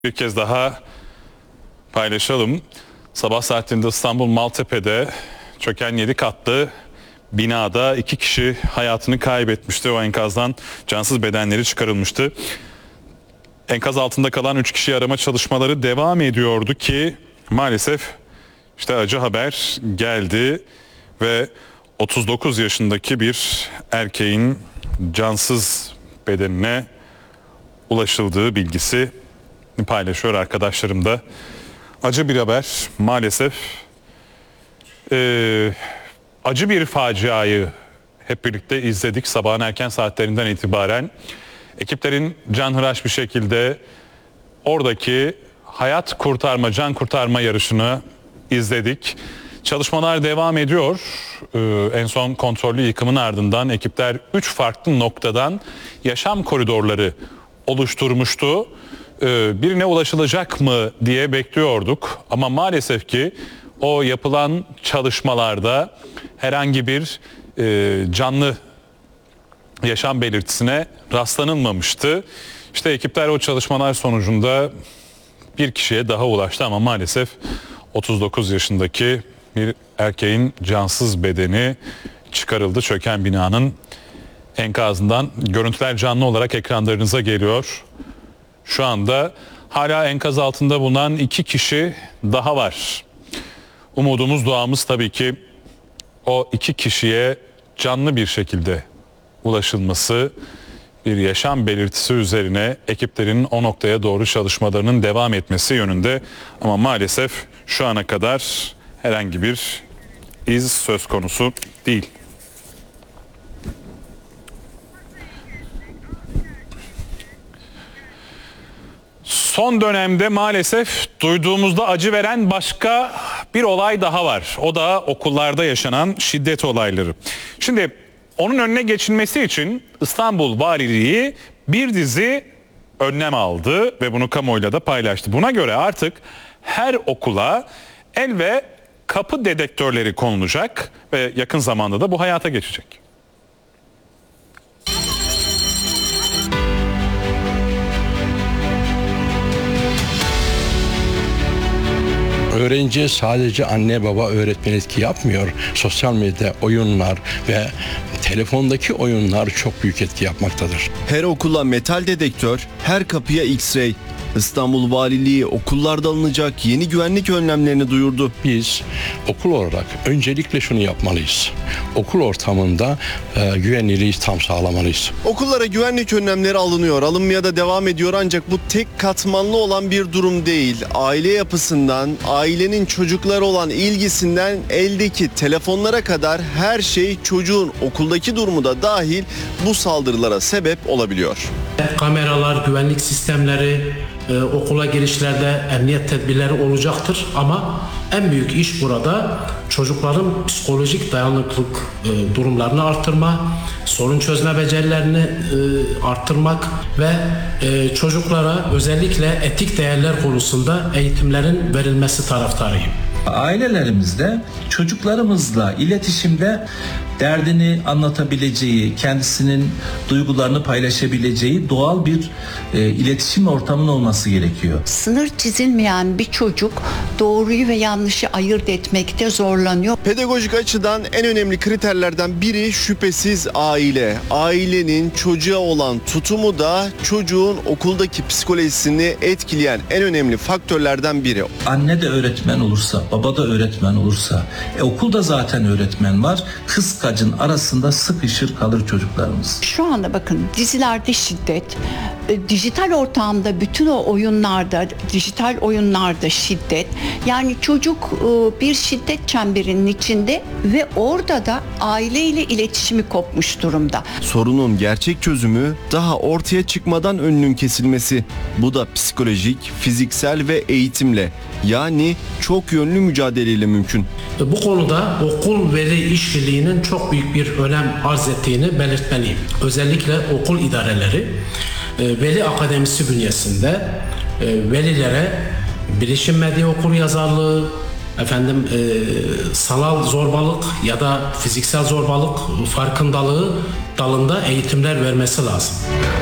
Bir kez daha paylaşalım. Sabah saatlerinde İstanbul Maltepe'de çöken 7 katlı binada 2 kişi hayatını kaybetmişti. O enkazdan cansız bedenleri çıkarılmıştı. Enkaz altında kalan 3 kişi arama çalışmaları devam ediyordu ki maalesef işte acı haber geldi ve 39 yaşındaki bir erkeğin cansız bedenine ulaşıldığı bilgisi paylaşıyor arkadaşlarım da. Acı bir haber maalesef. Acı bir faciayı hep birlikte izledik sabahın erken saatlerinden itibaren. Ekiplerin canhıraş bir şekilde oradaki hayat kurtarma, can kurtarma yarışını izledik. Çalışmalar devam ediyor. En son kontrollü yıkımın ardından ekipler 3 farklı noktadan yaşam koridorları oluşturmuştu. Birine ulaşılacak mı diye bekliyorduk ama maalesef ki o yapılan çalışmalarda herhangi bir canlı yaşam belirtisine rastlanılmamıştı. İşte ekipler o çalışmalar sonucunda bir kişiye daha ulaştı ama maalesef 39 yaşındaki bir erkeğin cansız bedeni çıkarıldı çöken binanın enkazından. Görüntüler canlı olarak ekranlarınıza geliyor. Şu anda hala enkaz altında bulunan 2 kişi daha var. Umudumuz, duamız tabii ki o 2 kişiye canlı bir şekilde ulaşılması, bir yaşam belirtisi üzerine ekiplerin o noktaya doğru çalışmalarının devam etmesi yönünde. Ama maalesef şu ana kadar herhangi bir iz söz konusu değil. Son dönemde maalesef duyduğumuzda acı veren başka bir olay daha var. O da okullarda yaşanan şiddet olayları. Şimdi onun önüne geçilmesi için İstanbul Valiliği bir dizi önlem aldı ve bunu kamuoyuyla da paylaştı. Buna göre artık her okula el ve kapı dedektörleri konulacak ve yakın zamanda da bu hayata geçecek. Öğrenci sadece anne baba öğretmen etki yapmıyor. Sosyal medya, oyunlar ve telefondaki oyunlar çok büyük etki yapmaktadır. Her okula metal dedektör, her kapıya X-ray. İstanbul Valiliği okullarda alınacak yeni güvenlik önlemlerini duyurdu. Biz okul olarak öncelikle şunu yapmalıyız. Okul ortamında güvenliği tam sağlamalıyız. Okullara güvenlik önlemleri alınıyor, alınmaya da devam ediyor ancak bu tek katmanlı olan bir durum değil. Aile yapısından, ailenin çocuklara olan ilgisinden eldeki telefonlara kadar her şey çocuğun okuldaki durumu da dahil bu saldırılara sebep olabiliyor. Kameralar, güvenlik sistemleri, okula girişlerde emniyet tedbirleri olacaktır ama en büyük iş burada çocukların psikolojik dayanıklılık durumlarını artırma, sorun çözme becerilerini arttırmak ve çocuklara özellikle etik değerler konusunda eğitimlerin verilmesi taraftarıyım. Ailelerimizde çocuklarımızla iletişimde derdini anlatabileceği, kendisinin duygularını paylaşabileceği doğal bir iletişim ortamının olması gerekiyor. Sınır çizilmeyen bir çocuk doğruyu ve yanlışı ayırt etmekte zorlanıyor. Pedagojik açıdan en önemli kriterlerden biri şüphesiz aile. Ailenin çocuğa olan tutumu da çocuğun okuldaki psikolojisini etkileyen en önemli faktörlerden biri. Anne de öğretmen olursa, baba da öğretmen olursa, okulda zaten öğretmen var. Kıskacın arasında sıkışır kalır çocuklarımız. Şu anda bakın dizilerde şiddet, dijital ortamda bütün o oyunlarda, dijital oyunlarda şiddet. Yani çocuk bir şiddet çemberinin içinde ve orada da aileyle iletişimi kopmuş durumda. Sorunun gerçek çözümü daha ortaya çıkmadan önünün kesilmesi. Bu da psikolojik, fiziksel ve eğitimle, yani çok yönlü mücadeleyle mümkün. Bu konuda okul veli işbirliğinin çok büyük bir önem arz ettiğini belirtmeliyim. Özellikle okul idareleri veli akademisi bünyesinde velilere bilişim medya okuryazarlığı, sanal zorbalık ya da fiziksel zorbalık farkındalığı dalında eğitimler vermesi lazım.